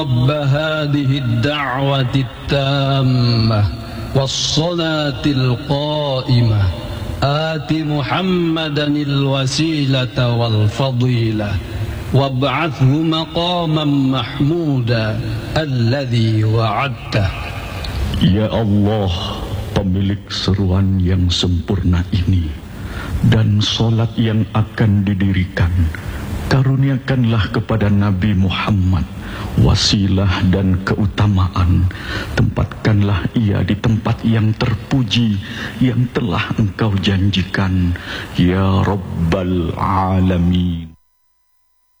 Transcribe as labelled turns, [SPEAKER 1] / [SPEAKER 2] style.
[SPEAKER 1] رب هذه الدعوة التامة والصلاة القائمة آت محمدا الوسيلة والفضيلة وابعثه مقاما محمودا الذي وعدته.
[SPEAKER 2] Ya Allah, pemilik seruan yang sempurna ini dan salat yang akan didirikan, karuniakanlah kepada Nabi Muhammad wasilah dan keutamaan. Tempatkanlah ia di tempat yang terpuji yang telah Engkau janjikan, ya Rabbal Alamin.